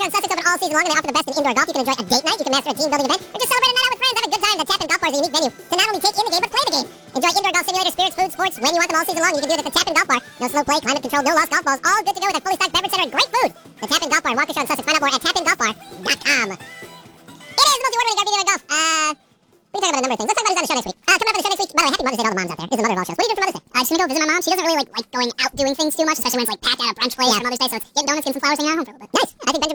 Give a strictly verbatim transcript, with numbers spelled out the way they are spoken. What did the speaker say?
Waukesha and Sussex open all season long, and they offer the best in indoor golf. You can enjoy a date night, you can master a team-building event, or just celebrate a night out with friends. Have a good time. The Tappan Golf Bar is a unique venue to not only take in the game, but play the game. Enjoy indoor golf simulator, spirits, food, sports, when you want them all season long. You can do it at the Tappan Golf Bar. No slow play, climate control, no lost golf balls. All good to go with a fully stocked beverage center and great food. The Tappan Golf Bar in Waukesha and Sussex. Find out more at tappan golf bar dot com. It is the most award-winning garbage golf. Uh, we can talk about a number of things. Let's talk about who's on the show next week. Uh, coming up on the show next week. By the way, happy Mother's Day to all the moms out there. This is the mother of all shows. What are you doing for Mother's Day? Uh, just gonna go visit my mom. She doesn't really like like going out doing things too much, especially when it's like packed out a brunch place for Mother's Day. So it's getting donuts, getting some flowers, hanging out home for a little bit. Nice. I think Benjamin